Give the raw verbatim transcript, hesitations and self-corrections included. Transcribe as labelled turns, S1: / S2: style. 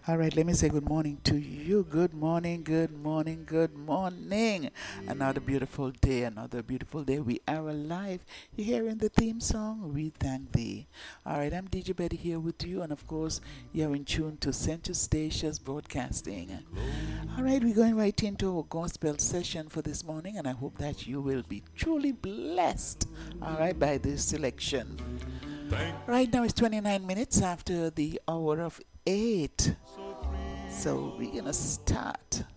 S1: All right, let me say good morning to you. Good morning, good morning, good morning. Another beautiful day, another beautiful day. We are alive. You're hearing the theme song, We Thank Thee. All right, I'm D J Betty here with you, and of course, you're in tune to Center Stations Broadcasting. All right, we're going right into our gospel session for this morning, and I hope that you will be truly blessed, all right, by this selection. Right now, it's twenty-nine minutes after the hour of eight. So we're gonna start